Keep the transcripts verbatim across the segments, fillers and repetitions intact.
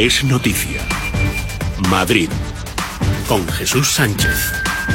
es noticia. Madrid, con Jesús Sánchez.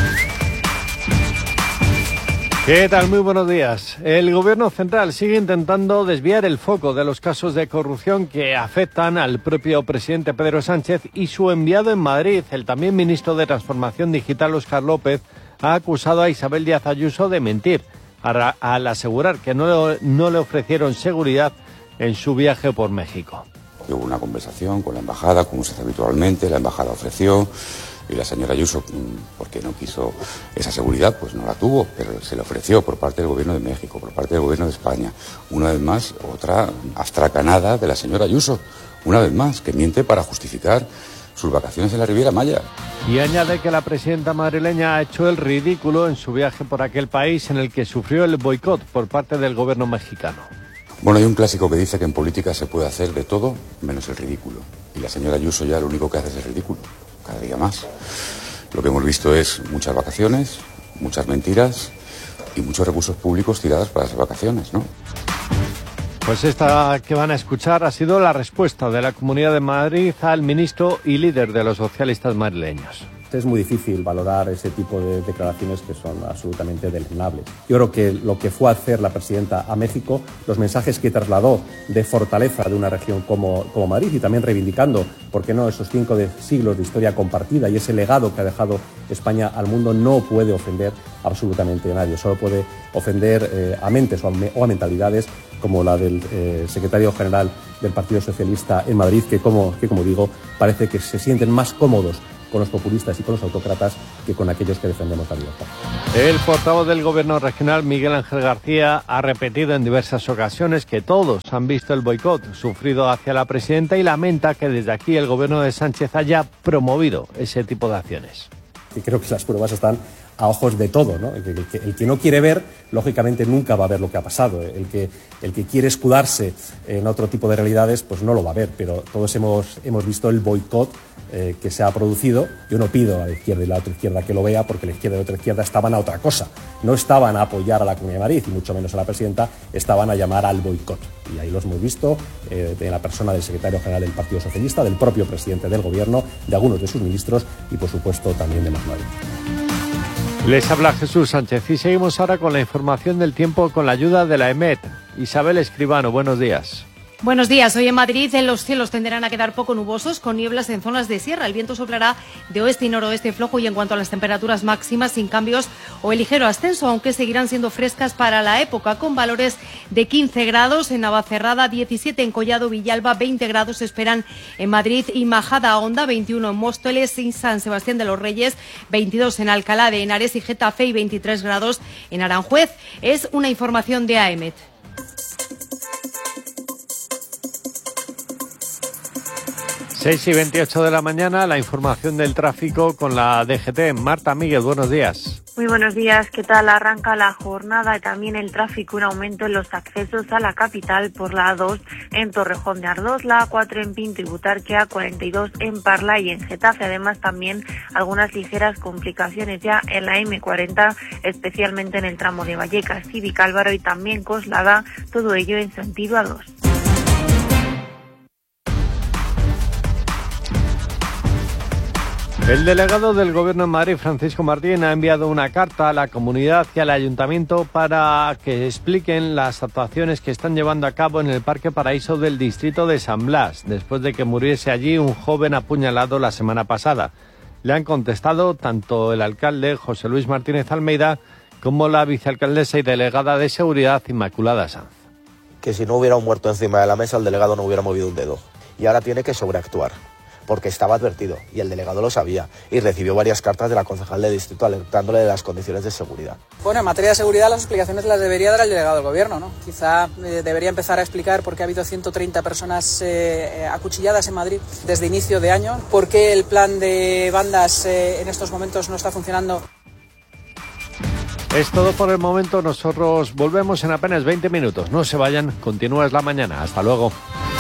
¿Qué tal? Muy buenos días. El Gobierno central sigue intentando desviar el foco de los casos de corrupción que afectan al propio presidente Pedro Sánchez y su enviado en Madrid, el también ministro de Transformación Digital, Óscar López, ha acusado a Isabel Díaz Ayuso de mentir al asegurar que no, no le ofrecieron seguridad en su viaje por México. Hubo una conversación con la embajada, como se hace habitualmente, la embajada ofreció. Y la señora Ayuso, porque no quiso esa seguridad, pues no la tuvo, pero se le ofreció por parte del Gobierno de México, por parte del Gobierno de España. Una vez más, otra astracanada de la señora Ayuso, una vez más, que miente para justificar sus vacaciones en la Riviera Maya. Y añade que la presidenta madrileña ha hecho el ridículo en su viaje por aquel país en el que sufrió el boicot por parte del Gobierno mexicano. Bueno, hay un clásico que dice que en política se puede hacer de todo menos el ridículo. Y la señora Ayuso ya lo único que hace es el ridículo. Cada día más. Lo que hemos visto es muchas vacaciones, muchas mentiras y muchos recursos públicos tirados para esas vacaciones, ¿no? Pues esta que van a escuchar ha sido la respuesta de la Comunidad de Madrid al ministro y líder de los socialistas madrileños. Es muy difícil valorar ese tipo de declaraciones que son absolutamente deleznables. Yo creo que lo que fue a hacer la presidenta a México, los mensajes que trasladó de fortaleza de una región como, como Madrid y también reivindicando, ¿por qué no?, esos cinco de siglos de historia compartida y ese legado que ha dejado España al mundo, no puede ofender absolutamente a nadie. Solo puede ofender eh, a mentes o a, o a mentalidades como la del eh, secretario general del Partido Socialista en Madrid, que como, que como digo, parece que se sienten más cómodos con los populistas y con los autócratas que con aquellos que defendemos la libertad. El portavoz del Gobierno regional, Miguel Ángel García, ha repetido en diversas ocasiones que todos han visto el boicot sufrido hacia la presidenta y lamenta que desde aquí el Gobierno de Sánchez haya promovido ese tipo de acciones. Y creo que las pruebas están a ojos de todo, ¿no? El que, el que no quiere ver, lógicamente nunca va a ver lo que ha pasado. El que, el que quiere escudarse en otro tipo de realidades, pues no lo va a ver. Pero todos hemos, hemos visto el boicot eh, que se ha producido. Yo no pido a la izquierda y la otra izquierda que lo vea, porque la izquierda y la otra izquierda estaban a otra cosa. No estaban a apoyar a la Comunidad de Madrid, y mucho menos a la presidenta, estaban a llamar al boicot. Y ahí los hemos visto eh, en la persona del secretario general del Partido Socialista, del propio presidente del Gobierno, de algunos de sus ministros y, por supuesto, también de Más Madrid. Les habla Jesús Sánchez y seguimos ahora con la información del tiempo con la ayuda de la EMET. Isabel Escribano, buenos días. Buenos días. Hoy en Madrid los cielos tenderán a quedar poco nubosos con nieblas en zonas de sierra. El viento soplará de oeste y noroeste flojo y en cuanto a las temperaturas máximas sin cambios o el ligero ascenso, aunque seguirán siendo frescas para la época con valores de quince grados en Navacerrada, diecisiete en Collado Villalba, veinte grados se esperan en Madrid y Majada Honda, veintiuno en Móstoles y San Sebastián de los Reyes, veintidós en Alcalá de Henares y Getafe y veintitrés grados en Aranjuez. Es una información de AEMET. seis y veintiocho de la mañana, la información del tráfico con la D G T. Marta Miguel, buenos días. Muy buenos días, ¿qué tal? Arranca la jornada y también el tráfico, un aumento en los accesos a la capital por la A dos en Torrejón de Ardoz, la A cuatro en Pinto-y-Butarque, A cuarenta y dos en Parla y en Getafe. Además, también algunas ligeras complicaciones ya en la eme cuarenta, especialmente en el tramo de Vallecas, Cívica Álvaro y también Coslada, todo ello en sentido A dos. El delegado del Gobierno en Madrid, Francisco Martín, ha enviado una carta a la comunidad y al ayuntamiento para que expliquen las actuaciones que están llevando a cabo en el Parque Paraíso del distrito de San Blas, después de que muriese allí un joven apuñalado la semana pasada. Le han contestado tanto el alcalde, José Luis Martínez Almeida, como la vicealcaldesa y delegada de Seguridad, Inmaculada Sanz. Que si no hubiera un muerto encima de la mesa, el delegado no hubiera movido un dedo. Y ahora tiene que sobreactuar, porque estaba advertido, y el delegado lo sabía, y recibió varias cartas de la concejal de distrito alertándole de las condiciones de seguridad. Bueno, en materia de seguridad las explicaciones las debería dar el delegado del gobierno, ¿no? Quizá eh, debería empezar a explicar por qué ha habido ciento treinta personas eh, acuchilladas en Madrid desde inicio de año, por qué el plan de bandas eh, en estos momentos no está funcionando. Es todo por el momento, nosotros volvemos en apenas veinte minutos. No se vayan, continúa Es la Mañana. Hasta luego.